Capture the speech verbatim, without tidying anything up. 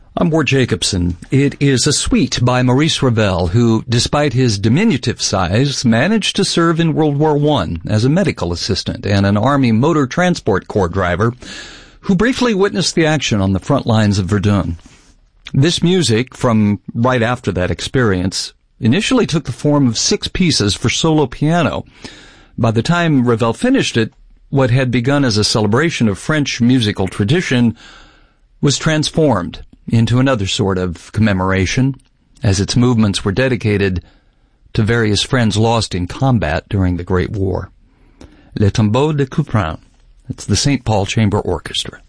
I'm Ward Jacobson. It is a suite by Maurice Ravel, who, despite his diminutive size, managed to serve in World War One as a medical assistant and an Army Motor Transport Corps driver who briefly witnessed the action on the front lines of Verdun. This music, from right after that experience, initially took the form of six pieces for solo piano. By the time Ravel finished it, what had begun as a celebration of French musical tradition was transformed into another sort of commemoration, as its movements were dedicated to various friends lost in combat during the Great War. Le Tombeau de Couperin. It's the Saint Paul Chamber Orchestra.